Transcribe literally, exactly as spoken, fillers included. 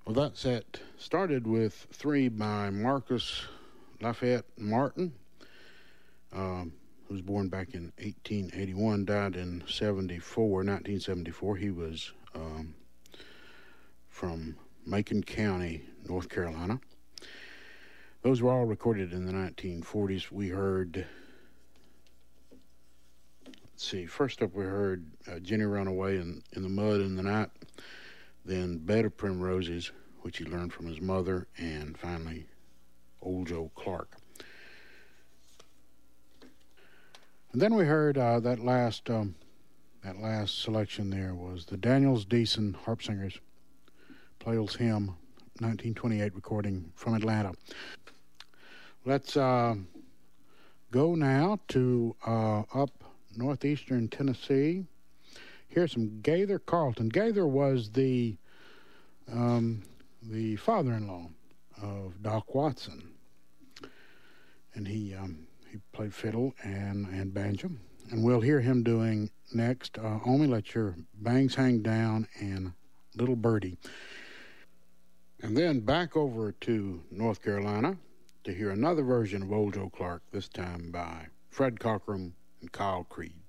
Well, that set started with three by Marcus Lafayette Martin, um, who was born back in eighteen eighty-one, died in seventy-four, nineteen seventy-four. He was um, from Macon County, North Carolina. Those were all recorded in the nineteen forties. We heard, let's see, first up we heard uh, Jenny Run Away in, in the Mud in the Night, then Bed of Primroses, which he learned from his mother, and finally Old Joe Clark. And then we heard uh, that last um, that last selection there was the Daniels Deason Harp Singers, Pleyel's Hymn, nineteen twenty-eight recording from Atlanta. Let's uh, go now to uh, up northeastern Tennessee. Here's some Gaither Carlton. Gaither was the um, the father-in-law of Doc Watson, and he um, he played fiddle and, and banjo. And we'll hear him doing next uh, Only Let Your Bangs Hang Down and Little Birdie. And then back over to North Carolina to hear another version of Old Joe Clark, this time by Fred Cockrum and Kyle Creed.